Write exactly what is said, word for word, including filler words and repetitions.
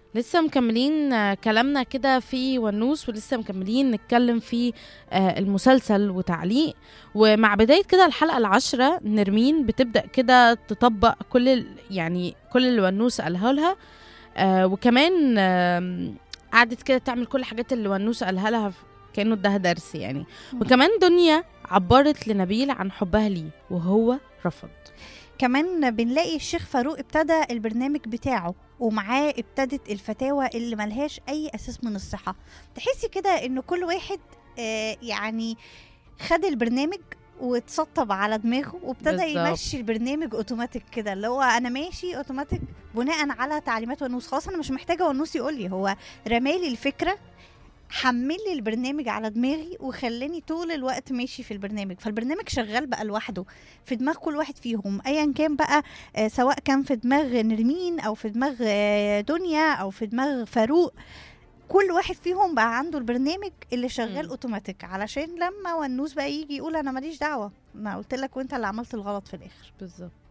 لسه مكملين آه، كلامنا كده في ونوس، ولسه مكملين نتكلم في آه، المسلسل وتعليق. ومع بداية كده الحلقة العاشرة نرمين بتبدأ كده تطبق كل ال- يعني كل اللي ونوس قالها لها. آه، وكمان آم، قعدت كده تعمل كل الحاجات اللي ونوس قالها لها ف- كأنه اداها درس يعني. مم. وكمان دنيا عبرت لنبيل عن حبها ليه وهو رفض. كمان بنلاقي الشيخ فاروق ابتدى البرنامج بتاعه، ومعاه ابتدت الفتاوى اللي ملهاش اي اساس من الصحة. تحسي كده ان كل واحد آه يعني خد البرنامج واتسطب على دماغه وابتدى بالظبط. يمشي البرنامج اوتوماتيك كده، اللي هو انا ماشي اوتوماتيك بناء على تعليمات ونوس. خلاص انا مش محتاجه ونوس يقول لي، هو رمالي الفكره، حمل لي البرنامج على دماغي وخلاني طول الوقت ماشي في البرنامج. فالبرنامج شغال بقى لوحده في دماغ كل واحد فيهم، ايا كان بقى آه، سواء كان في دماغ نرمين او في دماغ آه، دنيا او في دماغ فاروق. كل واحد فيهم بقى عنده البرنامج اللي شغال مم. اوتوماتيك، علشان لما ونوس بقى يجي يقول انا ماليش دعوة، ما قلت لك وانت اللي عملت الغلط في الاخر. بالظبط.